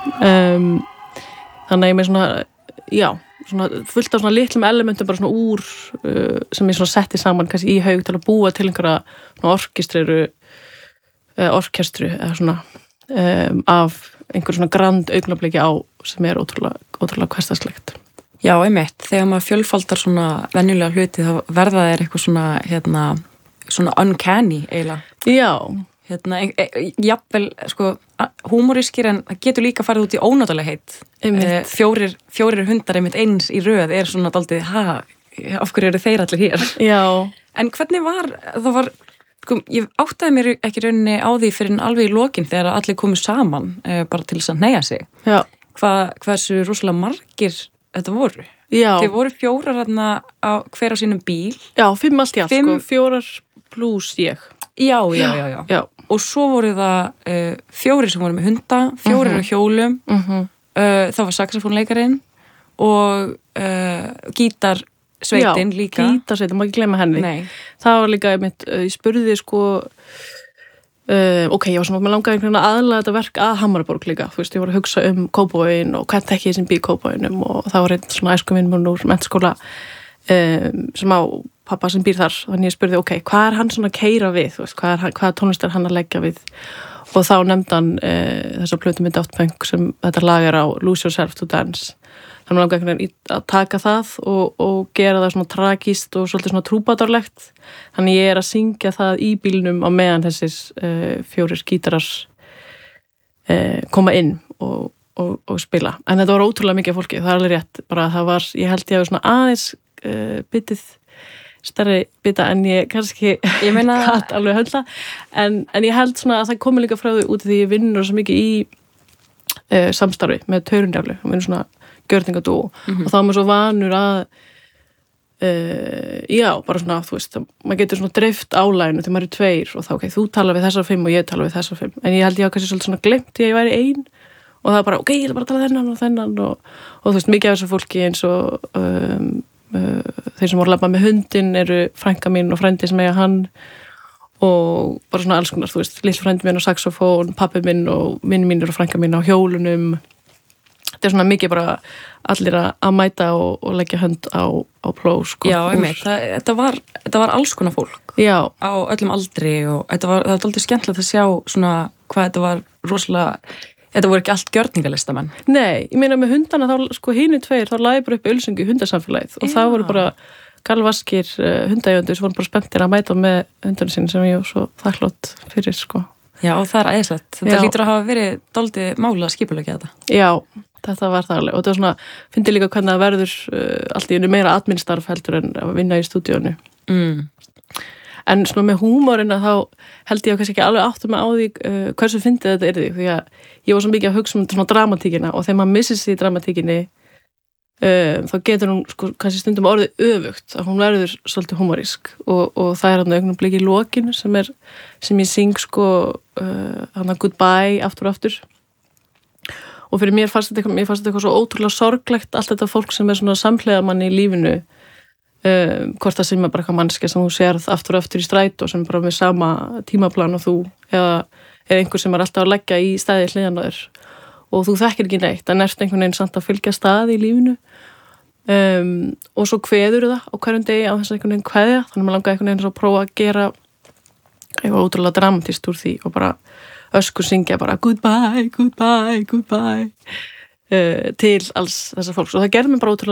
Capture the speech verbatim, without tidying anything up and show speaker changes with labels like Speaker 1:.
Speaker 1: um, þannig að ég með svona já, svona fullt af svona litlum elementum bara svona úr uh, sem ég svona setti saman kannski í haug til að búa til einhverja orkestru uh, orkestru eða svona um, af einhver svona grand augnabliki á sem er ótrúlega, ótrúlega hversdagslegt.
Speaker 2: Já, einmitt, þegar maður fjölfaldar svona venjulega hluti þá verða þeir eitthvað svona hérna, svona uncanny eiginlega.
Speaker 1: Já.
Speaker 2: Hérna, e, e, jafnvel, sko, húmorískir en það getur líka farið út í ónáttalegheit. E, fjórir, fjórir hundar einmitt eins í röð er svona daldið, ha, af hverju eru þeir allir hér?
Speaker 1: Já. En
Speaker 2: hvernig var, það var, sko, ég áttaði mér ekki rauninni á því fyrir alveg í lokin þegar allir komu saman e, bara til þess að hneigja sig. Já. Hva, hversu rosalega margir þetta voru.
Speaker 1: Já.
Speaker 2: Þeir voru fjórar hérna á hver á sínum bíl.
Speaker 1: Já, fimm allt í allt,
Speaker 2: fimm...
Speaker 1: sko, fjórar pluss ég.
Speaker 2: Já, já, já, já.
Speaker 1: Já.
Speaker 2: Og svo voru það uh, fjórir sem voru með hunda, fjórir
Speaker 1: uh-huh.
Speaker 2: á hjólum,
Speaker 1: uh-huh.
Speaker 2: uh, það var saxofónleikarinn og uh, gítarsveitin
Speaker 1: já,
Speaker 2: líka.
Speaker 1: Já, gítarsveitin, má ekki glemma henni.
Speaker 2: Nei.
Speaker 1: Það var líka, ég, mynd, ég spurði sko, Uh, ok, ég var svona, maður langaði einhvern veginn að aðlaga þetta verk að Hammarborg líka, þú veist, ég var að hugsa um Kópavoginn og hvað tekki ég sem býr Kópavoginum og það var einn svona æskuvinur úr menntaskóla um, sem á pappa sem býr þar, þannig ég spurði, ok, hvað er hann svona að keyra við, þú veist, hvað, er, hvað tónlist er hann að leggja við og þá nefndi hann uh, þessa plötu með Daft Punk sem þetta lag er á Lose Yourself to Dance. Þannig að langaði einhvern veginn að taka það og, og gera það svona tragíst og svolítið svona trúbadorlegt. Þannig ég er að syngja það í bílnum á meðan þessir uh, fjórir gítarar uh, koma inn og, og, og spila. En þetta var ótrúlega mikið fólki, það er alveg rétt. Bara það var, ég held ég að svona aðeins uh, bitið stærri bita en ég kannski
Speaker 2: ég meina
Speaker 1: gæt alveg höndla. En, en ég held svona að það komi líka frá því út því ég vinnur svo mikið í uh, samstarfi með Törunjaflu. Ég vinnur svona gjörningadú mm-hmm. og þá er maður svo vanur að uh, já, bara svona, þú veist, maður getur svona dreift álæginu þegar maður er tveir og þá, ok, þú talar við þessar fimm og ég talar við þessar fimm en ég held ég hafa kannski svolítið svona glemt því að ég væri ein og það er bara, ok, ég vil bara tala þennan og þennan og, og þú veist, mikið af þessu fólki eins og um, uh, þeir sem voru að labba með hundin eru frænka mín og frændi sem eiga hann og bara svona alls konar, þú veist, litlu frændi minn og saxofón, pappi minn og vini mínir og frænka mín á hjólunum. Þetta er svona mikið bara allir að mæta og, og leggja hönd á, á plóg sko.
Speaker 2: Já, einmitt, það, þetta, var, þetta var alls konar fólk
Speaker 1: Já.
Speaker 2: Á öllum aldri og þetta var, það var aldrei skemmtilegt að sjá svona hvað þetta var rosalega, þetta voru ekki allt gjörningalistamenn.
Speaker 1: Nei, ég meina með hundana þá, sko hínu tveir, þá lagði bara upp ölsingu í hundasamfélagið og það voru bara galvaskir uh, hundægöndur sem voru bara spenntir að mæta með hundarnir sín sem ég var svo þakklát fyrir sko.
Speaker 2: Já, og það er æðislegt. Þetta hlýtur að hafa verið dálítið mála að skipuleggja þetta.
Speaker 1: Já, þetta var það alveg og þetta var svona, fyndi líka hvernig það verður uh, allt í einu meira adminstarf heldur en að vinna í stúdíónu.
Speaker 2: Mm.
Speaker 1: En svona með húmórina þá held ég að kannski ekki alveg áttum mig á því uh, hversu fyndið þetta er því, því að ég var svo mikið að hugsa um svona dramatíkina og þegar maður missir sig í dramatíkinni uh, þá getur hún sko kannski stundum orðið öfugt að hún verður svolítið húmórísk og, og það er hann augnablik í lokinu sem er, sem ég syng sko uh, hann að goodbye aftur og aftur og fyrir mér fannst þetta eitthvað, mér fannst þetta eitthvað svo ótrúlega sorglegt allt þetta fólk sem er svona samhliða manni í lífinu um, hvort það sem er bara eitthvað mannskja sem þú sérð aftur og aftur í strætó sem er bara með sama tímaplan og þú eða, eða einhver sem er alltaf að leggja í stæði hliðan á þér og þú þekkir ekki neitt, en ert einhvern veginn samt að fylgja staði í lífinu um, og svo kveður það á hverjum degi á þess að einhvern veginn kveðja, þannig að maður langaði einhvern veginn að prófa að gera eitthvað ótrúlega dramatist úr því og bara öskur syngja bara goodbye, goodbye, goodbye uh, til alls þessar fólks og það gerði mér bara ótrúlega